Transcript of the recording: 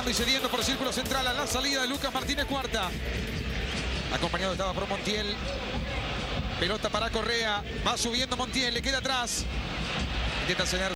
Tocando y cediendo por círculo central a la salida de Lucas Martínez Cuarta. Acompañado estaba por Montiel. Pelota para Correa. Va subiendo Montiel, le queda atrás. Intenta ceder